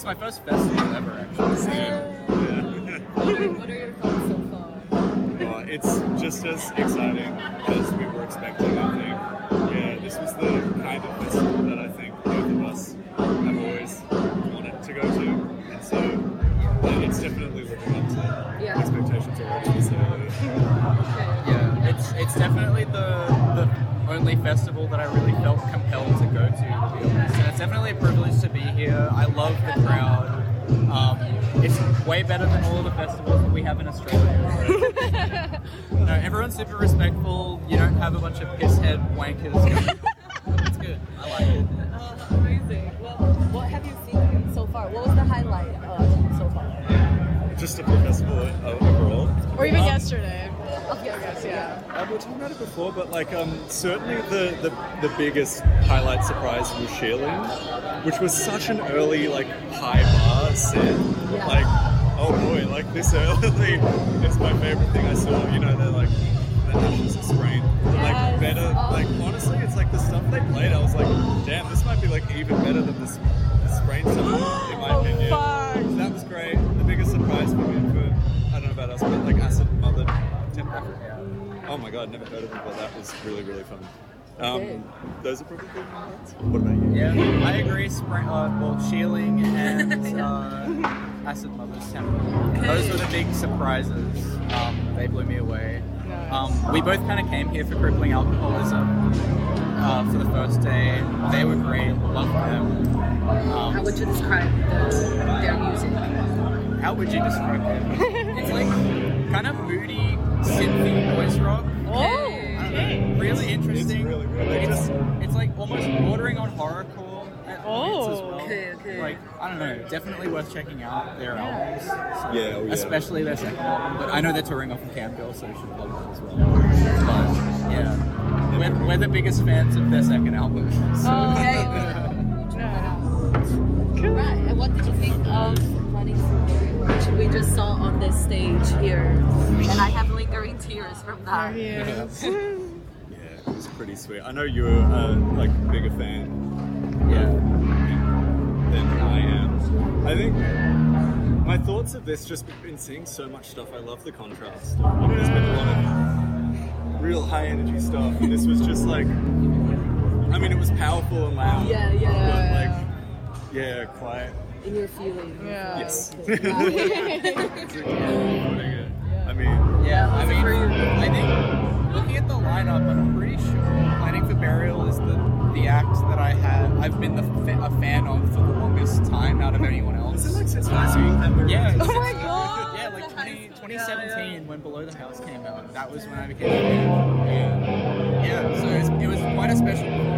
my first festival ever, actually. What are your thoughts so far? It's just as exciting as we were expecting, I think. Yeah, this was the kind of festival that I think both of us have always wanted to go to, and so it's definitely living up to expectations already. So, Yeah, it's definitely the only festival that I really felt compelled to go to be honest. And it's definitely a privilege to be here. I love the crowd. It's way better than all of the festivals that we have in Australia. No, everyone's super respectful. You don't have a bunch of pisshead wankers. It's good. I like it. Amazing. Well, what have you seen so far? What was the highlight so far? just of the festival overall. Or even yesterday. Of your guys, yeah. We were talking about it before, but like certainly the biggest highlight surprise was Sheerling, which was such an early like high bar set. Yeah. Like, oh boy, like this early is my favorite thing I saw. You know, they're like the Ashes of Sprain. Like Yes. better, like honestly, it's like the stuff they played. I was like, damn, this might be like even better than this Sprain stuff in my opinion. Fuck. So that was great. The biggest surprise for me for I don't know about us, but like Acid Mother Temple. Oh my god, never heard of it, but that was really, really fun. Those are probably good ones. What about you? Yeah, I agree. Sheerling and Acid Mother's Temple. Those were the big surprises. They blew me away. We both kind of came here for Crippling Alcoholism for the first day. They were great. Loved them. How would you describe their music? How would you describe it? It's like kind of moody, synthy noise rock. Oh, Okay. Really interesting. It's really, really It's like almost bordering on horrorcore at points as well. Okay. Like, I don't know, definitely worth checking out their albums. So, Yeah. especially their second album. But I know they're touring off of Campbell, so you should love that as well. But yeah, we're the biggest fans of their second album. So. Right. And what did you think of Running Through Burial, which we just saw on this stage here? And I have lingering tears from that. Yeah, it was pretty sweet. I know you're like a bigger fan than I am. I think my thoughts of this, just been seeing so much stuff. I love the contrast. Like, there's been a lot of real high energy stuff, and this was just like, I mean, it was powerful and loud. Yeah. But like, yeah, quiet. In your feelings. Yeah. Yes. Yeah. It's like, I mean, Yeah, I mean, I think looking at the lineup, I'm pretty sure Planning for Burial is the act that I've been a fan of for the longest time out of anyone else. is it like since high school? Yeah. Oh my god! Yeah, like 2017 when Below the House came out. That was when I became a fan. And yeah, so it was quite a special performance.